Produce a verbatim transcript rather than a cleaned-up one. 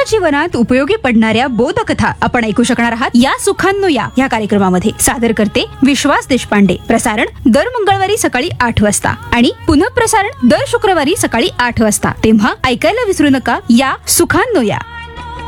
जीवनात उपयोगी पडणाऱ्या बोधकथा आपण ऐकू शकणार आहात या सुखांनो या या कार्यक्रमामध्ये. सादर करते विश्वास देशपांडे. प्रसारण दर मंगळवारी सकाळी आठ वाजता आणि पुनःप्रसारण दर शुक्रवारी सकाळी आठ वाजता. तेव्हा ऐकायला विसरू नका या सुखांनो या.